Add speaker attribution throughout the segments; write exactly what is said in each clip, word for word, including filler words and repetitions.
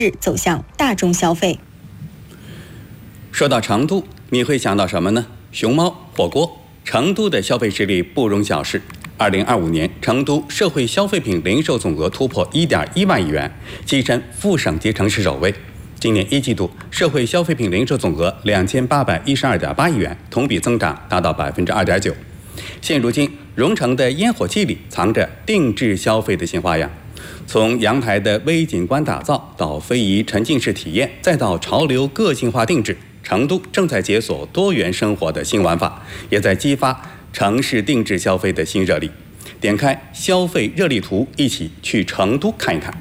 Speaker 1: 走向大众消费。
Speaker 2: 说到成都，你会想到什么呢？熊猫、火锅。成都的消费实力不容小视。二零二五年，成都社会消费品零售总额突破一点一万亿元，跻身副省级城市首位。今年一季度，社会消费品零售总额两千八百一十二点八亿元，同比增长达到百分之二点九。现如今，蓉城的烟火气里藏着定制消费的新花样。从阳台的微景观打造到非遗沉浸式体验，再到潮流个性化定制，成都正在解锁多元生活的新玩法，也在激发城市定制消费的新热力。点开消费热力图，一起去成都看一看。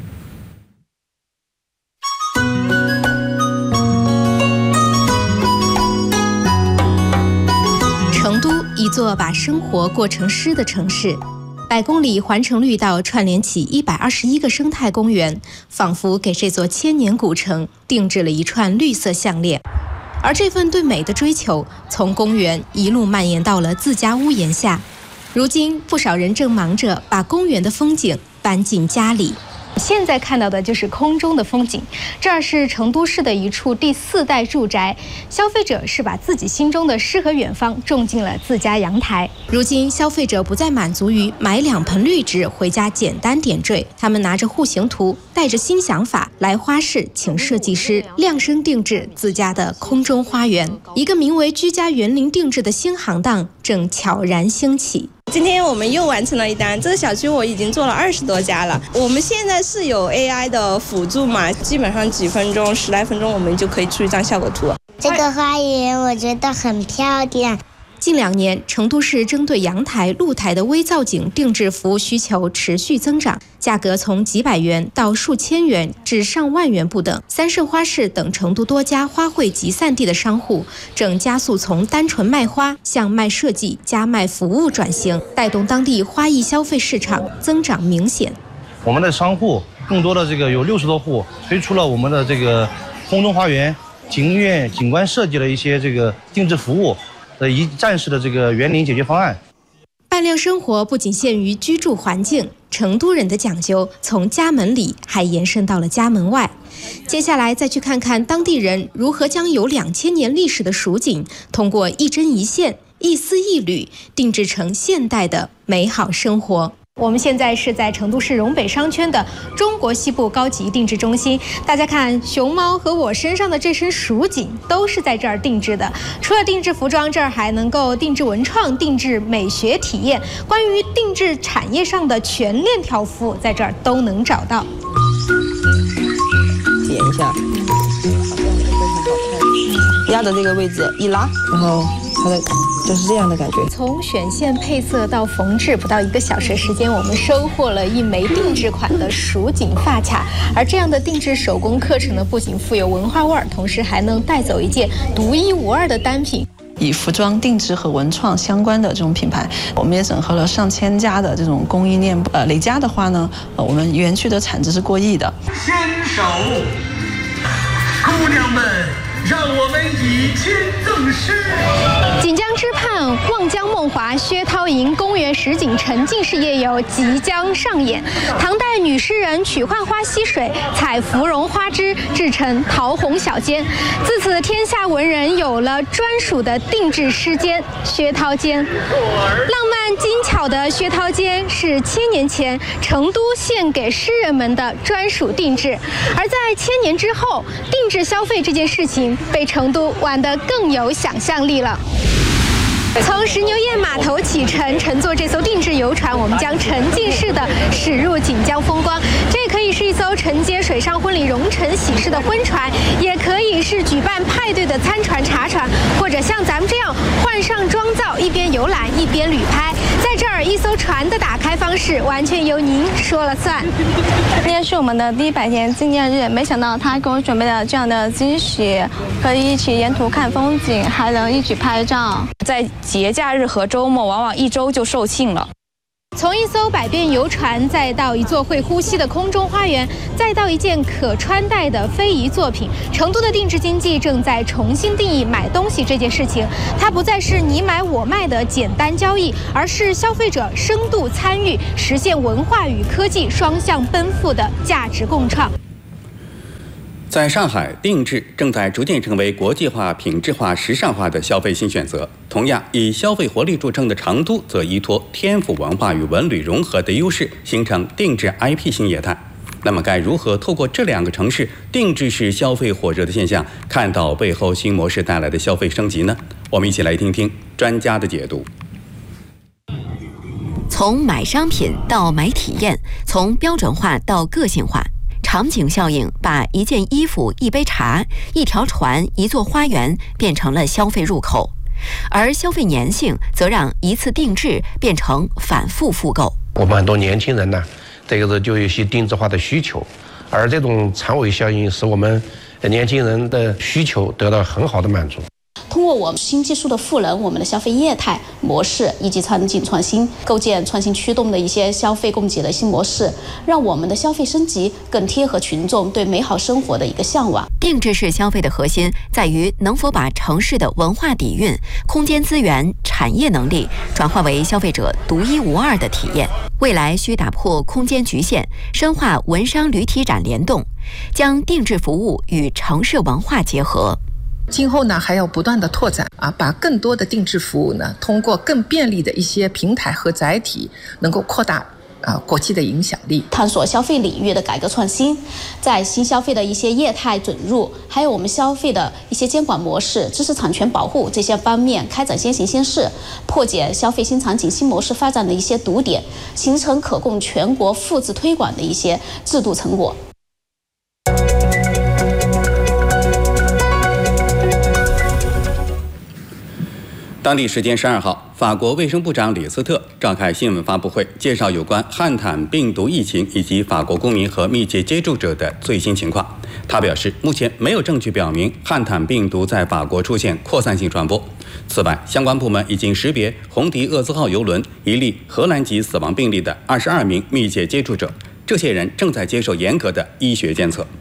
Speaker 3: 成都，一座把生活过成诗的城市。百公里环城绿道串联起一百二十一个生态公园，仿佛给这座千年古城定制了一串绿色项链。而这份对美的追求，从公园一路蔓延到了自家屋檐下。如今，不少人正忙着把公园的风景搬进家里。
Speaker 4: 现在看到的就是空中的风景，这儿是成都市的一处第四代住宅，消费者是把自己心中的诗和远方种进了自家阳台。
Speaker 3: 如今，消费者不再满足于买两盆绿植回家简单点缀，他们拿着户型图，带着新想法来花市请设计师量身定制自家的空中花园。一个名为居家园林定制的新行当正悄然兴起。
Speaker 5: 今天我们又完成了一单，这个小区我已经做了二十多家了。我们现在是有 A I 的辅助嘛，基本上几分钟、十来分钟我们就可以出一张效果图。
Speaker 6: 这个花园我觉得很漂亮。
Speaker 3: 近两年，成都市针对阳台、露台的微造景定制服务需求持续增长，价格从几百元到数千元至上万元不等。三圣花市等成都多家花卉集散地的商户正加速从单纯卖花向卖设计加卖服务转型，带动当地花艺消费市场增长明显。
Speaker 7: 我们的商户更多的这个有六十多户推出了我们的这个空中花园、景院景观设计的一些这个定制服务的一站式的这个园林解决方案。
Speaker 3: 伴亮生活不仅限于居住环境，成都人的讲究从家门里还延伸到了家门外。接下来再去看看当地人如何将有两千年历史的蜀锦，通过一针一线、一丝一缕，定制成现代的美好生活。
Speaker 4: 我们现在是在成都市蓉北商圈的中国西部高级定制中心，大家看，熊猫和我身上的这身蜀锦都是在这儿定制的。除了定制服装，这儿还能够定制文创、定制美学体验。关于定制产业上的全链条服务，在这儿都能找到。
Speaker 8: 点一下，压的这个位置一拉，然后它的就是这样的感觉。
Speaker 4: 从选线配色到缝制，不到一个小时时间，我们收获了一枚定制款的蜀锦发卡。而这样的定制手工课程呢，不仅富有文化味儿，同时还能带走一件独一无二的单品。
Speaker 8: 以服装定制和文创相关的这种品牌，我们也整合了上千家的这种供应链。呃，累加的话呢，呃，我们园区的产值是过亿的。
Speaker 9: 牵手，姑娘们，让我们以亲赠诗。
Speaker 4: 锦江之畔，望江梦华薛涛营公园实景沉浸式夜游即将上演。唐代女诗人取浣花溪水，采芙蓉花枝制成桃红小笺，自此天下文人有了专属的定制诗笺——薛涛笺。浪漫精巧的薛涛笺是千年前成都献给诗人们的专属定制，而在千年之后，定制消费这件事情被成都玩得更有想象力了。从石牛堰码头启程，乘坐这艘定制游船，我们将沉浸式的驶入锦江风光。这可以是一艘承接水上婚礼蓉城喜事的婚船，也可以是举办派对的餐船、茶船，或者像咱们这样换上妆造，一边游览一边旅拍。在这儿，一艘船的打开方式完全由您说了算。
Speaker 10: 今天是我们的第一百天纪念日，没想到他给我准备了这样的惊喜，可以一起沿途看风景，还能一起拍照。
Speaker 11: 在节假日和周末，往往一周就售罄了。
Speaker 4: 从一艘百变游船，再到一座会呼吸的空中花园，再到一件可穿戴的非遗作品，成都的定制经济正在重新定义买东西这件事情。它不再是你买我卖的简单交易，而是消费者深度参与，实现文化与科技双向奔赴的价值共创。
Speaker 2: 在上海，定制正在逐渐成为国际化、品质化、时尚化的消费新选择。同样，以消费活力著称的成都，则依托天府文化与文旅融合的优势，形成定制 I P 新业态。那么，该如何透过这两个城市定制式消费火热的现象，看到背后新模式带来的消费升级呢？我们一起来听听专家的解读。
Speaker 12: 从买商品到买体验，从标准化到个性化。场景效应把一件衣服、一杯茶、一条船、一座花园变成了消费入口，而消费粘性则让一次定制变成反复复购。
Speaker 13: 我们很多年轻人呢，这个是就有一些定制化的需求，而这种长尾效应使我们年轻人的需求得到很好的满足。
Speaker 14: 通过我们新技术的赋能，我们的消费业态模式以及场景创新，构建创新驱动的一些消费供给的新模式，让我们的消费升级更贴合群众对美好生活的一个向往。
Speaker 12: 定制式消费的核心在于能否把城市的文化底蕴、空间资源、产业能力转化为消费者独一无二的体验。未来需打破空间局限，深化文商旅体展联动，将定制服务与城市文化结合。
Speaker 15: 今后呢，还要不断的拓展啊，把更多的定制服务呢，通过更便利的一些平台和载体，能够扩大啊国际的影响力，
Speaker 14: 探索消费领域的改革创新，在新消费的一些业态准入，还有我们消费的一些监管模式、知识产权保护这些方面开展先行先试，破解消费新场景新模式发展的一些堵点，形成可供全国复制推广的一些制度成果。
Speaker 2: 当地时间十二号，法国卫生部长李斯特召开新闻发布会，介绍有关汉坦病毒疫情以及法国公民和密切接触者的最新情况。他表示，目前没有证据表明汉坦病毒在法国出现扩散性传播。此外，相关部门已经识别红迪厄斯号邮轮一例荷兰籍死亡病例的二十二名密切接触者，这些人正在接受严格的医学监测。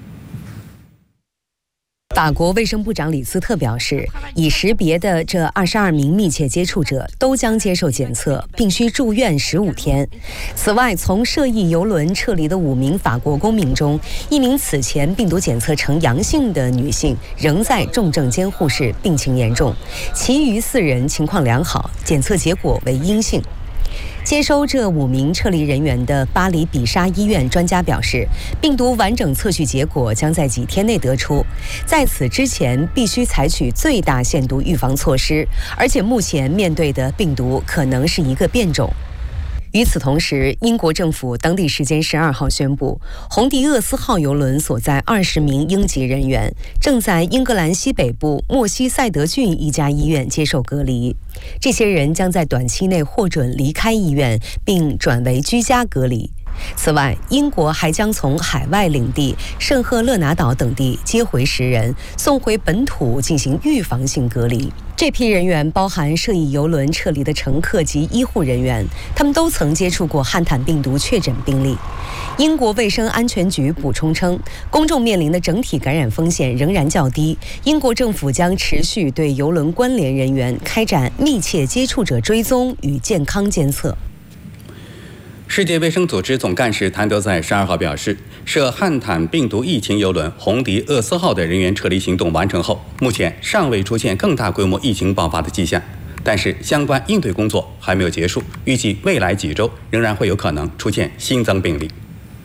Speaker 16: 法国卫生部长李斯特表示，已识别的这二十二名密切接触者都将接受检测，并需住院十五天。此外，从涉疫邮轮撤离的五名法国公民中，一名此前病毒检测呈阳性的女性仍在重症监护室，病情严重，其余四人情况良好，检测结果为阴性。接收这五名撤离人员的巴黎比沙医院专家表示，病毒完整测序结果将在几天内得出。在此之前，必须采取最大限度预防措施，而且目前面对的病毒可能是一个变种。与此同时，英国政府当地时间十二号宣布，红迪厄斯号邮轮所在二十名英籍人员正在英格兰西北部莫西塞德郡一家医院接受隔离。这些人将在短期内获准离开医院，并转为居家隔离。此外，英国还将从海外领地圣赫勒拿岛等地接回十人，送回本土进行预防性隔离。这批人员包含涉疫邮轮撤离的乘客及医护人员，他们都曾接触过汉坦病毒确诊病例。英国卫生安全局补充称，公众面临的整体感染风险仍然较低，英国政府将持续对邮轮关联人员开展密切接触者追踪与健康监测。
Speaker 2: 世界卫生组织总干事谭德赛十二号表示，涉汉坦病毒疫情邮轮红迪厄斯号的人员撤离行动完成后，目前尚未出现更大规模疫情爆发的迹象，但是相关应对工作还没有结束，预计未来几周仍然会有可能出现新增病例。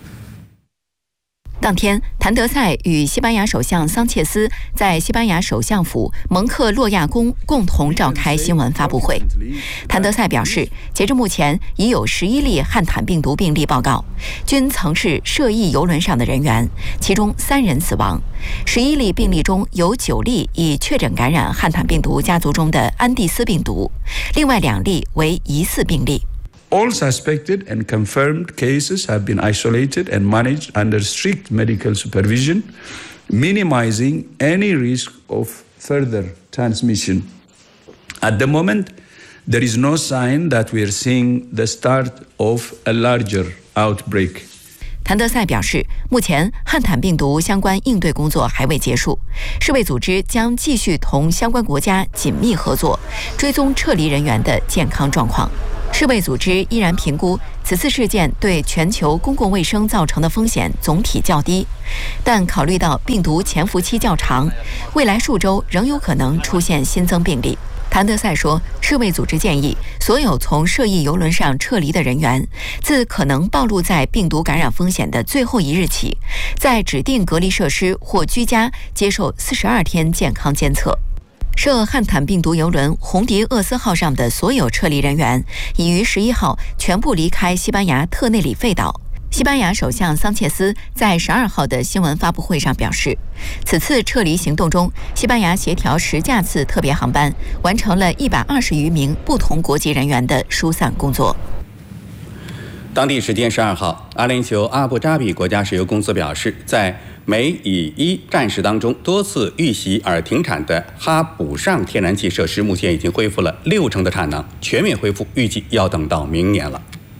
Speaker 12: 当天，谭德赛与西班牙首相桑切斯在西班牙首相府蒙克洛亚宫共同召开新闻发布会。谭德赛表示，截至目前已有十一例汉坦病毒病例报告，均曾是涉疫邮轮上的人员，其中三人死亡。十一例病例中有九例已确诊感染汉坦病毒家族中的安第斯病毒，另外两例为疑似病例。
Speaker 17: All suspected and confirmed cases have been isolated and managed under strict medical supervision, minimizing any risk of further transmission. At the moment, there is no sign that we are seeing the start of a larger outbreak.
Speaker 12: 谭德赛表示，目前汉坦病毒相关应对工作还未结束，世卫组织将继续同相关国家紧密合作，追踪撤离人员的健康状况。 世卫组织依然评估此次事件对全球公共卫生造成的风险总体较低，但考虑到病毒潜伏期较长，未来数周仍有可能出现新增病例。谭德赛说，世卫组织建议所有从涉疫邮轮上撤离的人员，自可能暴露在病毒感染风险的最后一日起，在指定隔离设施或居家接受四十二天健康监测。涉汉坦病毒邮轮红迪厄斯号上的所有撤离人员已于十一号全部离开西班牙特内里费岛。西班牙首相桑切斯在十二号的新闻发布会上表示，此次撤离行动中，西班牙协调十架次特别航班，完成了一百二十余名不同国籍人员的疏散工作。
Speaker 2: 当地时间十二号，阿联酋阿布扎比国家石油公司表示，在美以伊战事当中多次遇袭而停产的哈卜尚天然气设施，目前已经恢复了六成的产能，全面恢复预计要等到明年了。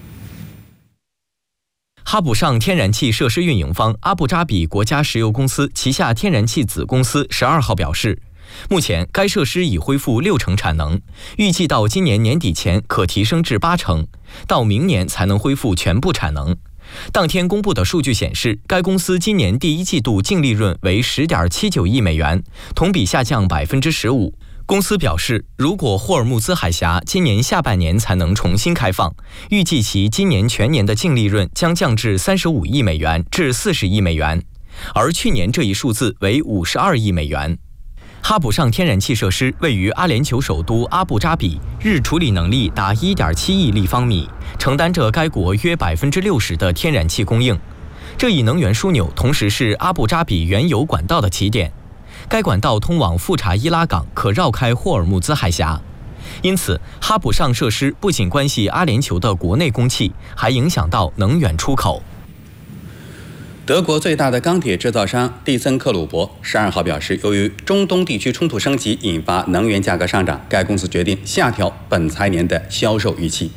Speaker 18: 哈卜尚天然气设施运营方阿布扎比国家石油公司旗下天然气子公司十二号表示，目前该设施已恢复六成产能，预计到今年年底前可提升至八成，到明年才能恢复全部产能。当天公布的数据显示，该公司今年第一季度净利润为 十点七九亿美元，同比下降 百分之十五。公司表示，如果霍尔木兹海峡今年下半年才能重新开放，预计其今年全年的净利润将降至三十五亿美元至四十亿美元，而去年这一数字为五十二亿美元。哈卜尚天然气设施位于阿联酋首都阿布扎比，日处理能力达 一点七亿立方米，承担着该国约 百分之六十 的天然气供应。这一能源枢纽同时是阿布扎比原油管道的起点，该管道通往富查伊拉港，可绕开霍尔木兹海峡。因此，哈卜尚设施不仅关系阿联酋的国内供气，还影响到能源出口。
Speaker 2: 德国最大的钢铁制造商蒂森克鲁伯十二号表示，由于中东地区冲突升级引发能源价格上涨，该公司决定下调本财年的销售预期。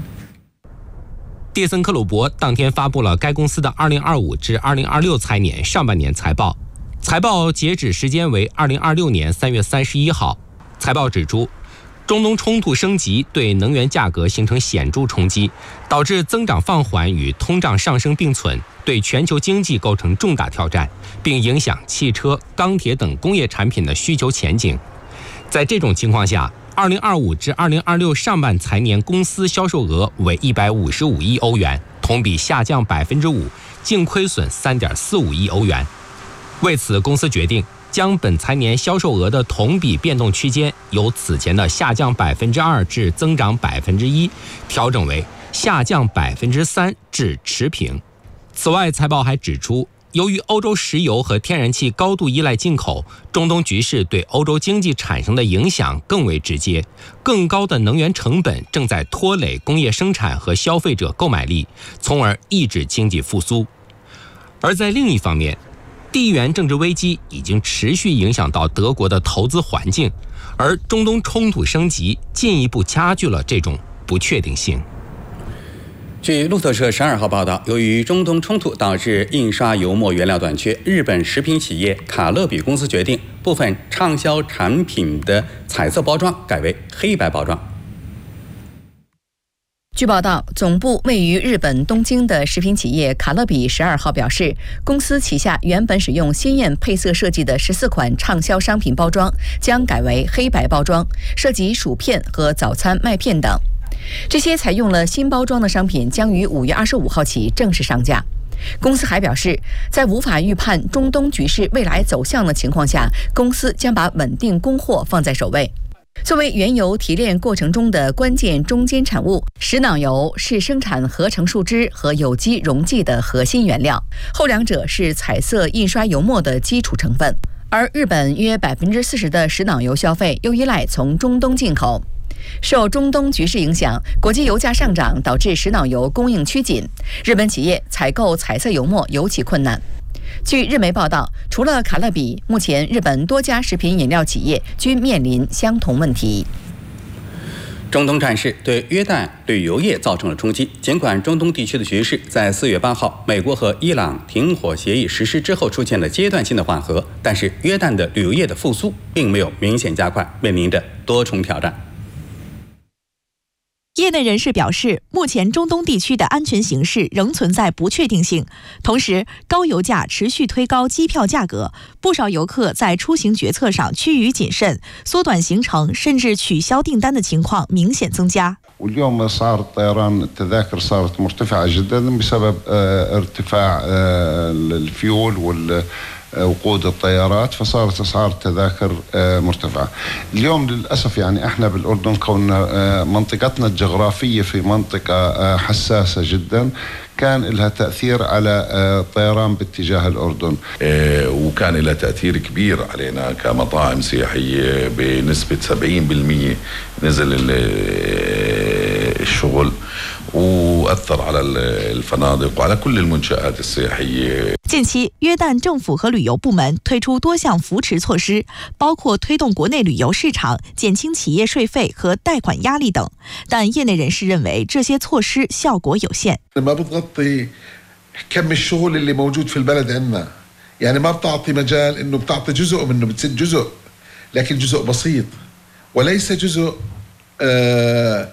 Speaker 19: 蒂森克鲁伯当天发布了该公司的二零二五至二零二六财年上半年财报，财报截止时间为二零二六年三月三十一号。财报指出，中东冲突升级对能源价格形成显著冲击，导致增长放缓与通胀上升并存，对全球经济构成重大挑战，并影响汽车、钢铁等工业产品的需求前景。在这种情况下，二零二五至二零二六上半财年公司销售额为一百五十五亿欧元，同比下降 百分之五， 净亏损 三点四五亿欧元。为此，公司决定将本财年销售额的同比变动区间由此前的下降 百分之二 至增长 百分之一 调整为下降 百分之三 至持平。此外，财报还指出，由于欧洲石油和天然气高度依赖进口，中东局势对欧洲经济产生的影响更为直接，更高的能源成本正在拖累工业生产和消费者购买力，从而抑制经济复苏。而在另一方面，地缘政治危机已经持续影响到德国的投资环境，而中东冲突升级进一步加剧了这种不确定性。
Speaker 2: 据路透社十二号报道，由于中东冲突导致印刷油墨原料短缺，日本食品企业卡乐比公司决定部分畅销产品的彩色包装改为黑白包装。
Speaker 12: 据报道，总部位于日本东京的食品企业卡乐比十二号表示，公司旗下原本使用鲜艳配色设计的十四款畅销商品包装将改为黑白包装，涉及薯片和早餐麦片等。这些采用了新包装的商品将于五月二十五号起正式上架。公司还表示，在无法预判中东局势未来走向的情况下，公司将把稳定供货放在首位。作为原油提炼过程中的关键中间产物，石脑油是生产合成树脂和有机溶剂的核心原料，后两者是彩色印刷油墨的基础成分。而日本约 百分之四十 的石脑油消费又依赖从中东进口。受中东局势影响，国际油价上涨导致石脑油供应趋紧，日本企业采购彩色油墨尤其困难。据日媒报道，除了卡乐比，目前日本多家食品饮料企业均面临相同问题。
Speaker 2: 中东战事对约旦旅游业造成了冲击。尽管中东地区的局势在四月八号美国和伊朗停火协议实施之后出现了阶段性的缓和，但是约旦的旅游业的复苏并没有明显加快，面临着多重挑战。
Speaker 20: 业内人士表示，目前中东地区的安全形势仍存在不确定性，同时高油价持续推高机票价格，不少游客在出行决策上趋于谨慎，缩短行程甚至取消订单的情况明显增加。
Speaker 21: واليوم أسعار الطيران التذاكر صارت مرتفعة جدا بسبب ارتفاع الفيول ووقود الطيارات فصارت أسعار التذاكر مرتفعة. اليوم للأسف يعني احنا بالأردن كوننا منطقتنا الجغرافية في منطقة حساسة جدا كان لها تأثير على الطيران باتجاه الأردن
Speaker 22: وكان لها تأثير كبير علينا كمطاعم سياحية بنسبة سبعين بالمئة نزل الشغل وأثر على الفنادق وعلى كل المنشآت السياحية。
Speaker 20: 近期，约旦政府和旅游部门推出多项扶持措施，包括推动国内旅游市场、减轻企业税费和贷款压力等。但业内人士认为，这些措施效果有限。
Speaker 23: ما بتغطي كم الشغل اللي موجود في البلد عندنا، يعني ما بتعطي مجال إنه بتعطي جزء منه بتسد جزء، لكن جزء بسيط وليس جزء آه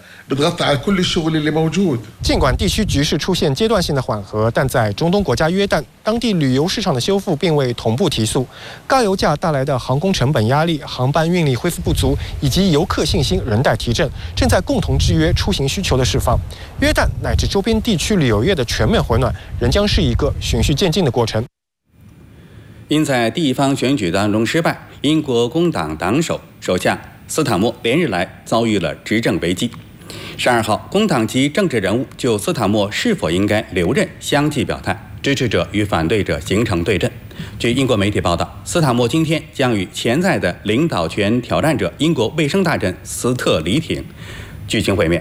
Speaker 24: 尽管地区局势出现阶段性的缓和，但在中东国家约旦，当地旅游市场的修复并未同步提速。高油价带来的航空成本压力、航班运力恢复不足，以及游客信心仍待提振，正在共同制约出行需求的释放。约旦乃至周边地区旅游业的全面回暖，仍将是一个循序渐进的过程。
Speaker 2: 因在地方选举当中失败，英国工党党首首相斯坦默连日来遭遇了执政危机。十二号，工党及政治人物就斯坦默是否应该留任相继表态，支持者与反对者形成对阵。据英国媒体报道，斯坦默今天将与潜在的领导权挑战者英国卫生大臣斯特里廷举行会面。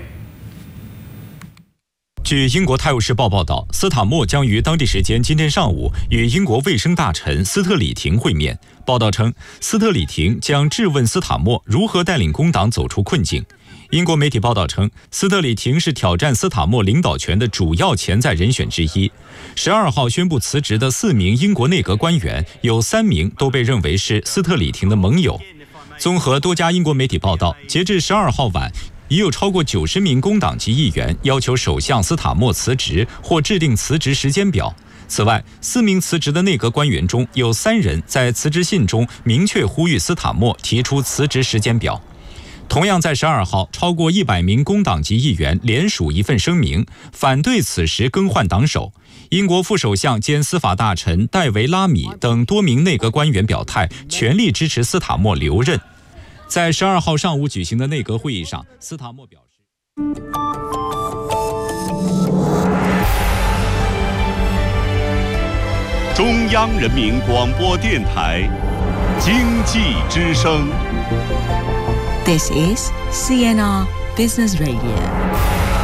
Speaker 25: 据英国《泰晤士报》报道，斯坦默将于当地时间今天上午与英国卫生大臣斯特里廷会面。报道称，斯特里廷将质问斯坦默如何带领工党走出困境。英国媒体报道称，斯特里廷是挑战斯坦默领导权的主要潜在人选之一。十二号宣布辞职的四名英国内阁官员，有三名都被认为是斯特里廷的盟友。综合多家英国媒体报道，截至十二号晚，已有超过九十名工党籍议员要求首相斯坦默辞职或制定辞职时间表。此外，四名辞职的内阁官员中有三人在辞职信中明确呼吁斯坦默提出辞职时间表。同样在十二号，超过一百名工党籍议员联署一份声明，反对此时更换党首。英国副首相兼司法大臣戴维·拉米等多名内阁官员表态，全力支持斯坦默留任。在十二号上午举行的内阁会议上，斯坦默表示，
Speaker 26: 中央人民广播电台经济之声。
Speaker 27: This is C N R Business Radio.